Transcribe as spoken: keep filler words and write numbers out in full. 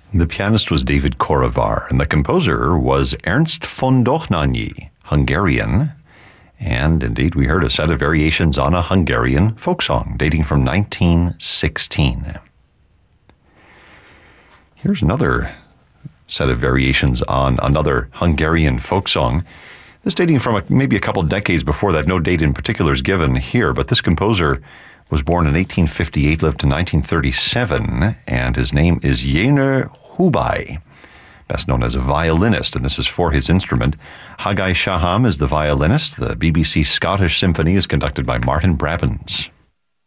The pianist was David Korevar, and the composer was Ernst von Dohnányi, Hungarian. And indeed, we heard a set of variations on a Hungarian folk song dating from nineteen sixteen. Here's another set of variations on another Hungarian folk song. This dating from a, maybe a couple decades before that. No date in particular is given here, but this composer was born in eighteen fifty-eight, lived to nineteen thirty-seven, and his name is Jenő Hubay, best known as a violinist, and this is for his instrument. Haggai Shaham is the violinist. The B B C Scottish Symphony is conducted by Martin Brabbins.